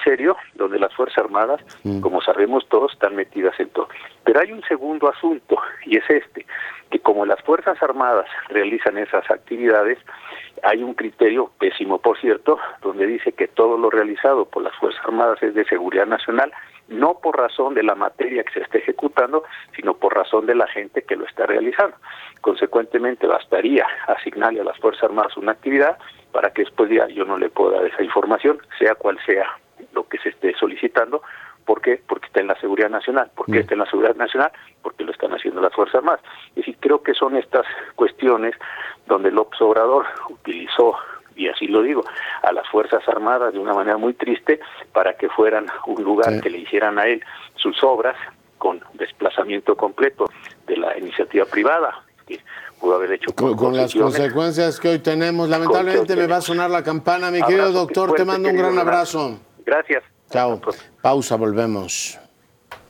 serio, donde las Fuerzas Armadas, como sabemos todos, están metidas en todo. Pero hay un segundo asunto, y es que como las Fuerzas Armadas realizan esas actividades, hay un criterio pésimo, por cierto, donde dice que todo lo realizado por las Fuerzas Armadas es de seguridad nacional, no por razón de la materia que se está ejecutando, sino por razón de la gente que lo está realizando. Consecuentemente, bastaría asignarle a las Fuerzas Armadas una actividad para que después ya yo no le pueda dar esa información, sea cual sea lo que se esté solicitando. ¿Por qué? Porque está en la seguridad nacional. ¿Por qué está en la seguridad nacional? Porque lo están haciendo las Fuerzas Armadas. Es decir, creo que son estas cuestiones donde López Obrador utilizó, y así lo digo, a las Fuerzas Armadas de una manera muy triste para que fueran un lugar que le hicieran a él sus obras con desplazamiento completo de la iniciativa privada, que pudo haber hecho con las consecuencias que hoy tenemos. Lamentablemente me va a sonar la campana. Mi querido doctor, te mando un gran abrazo. Gracias. Chao. Pausa, volvemos.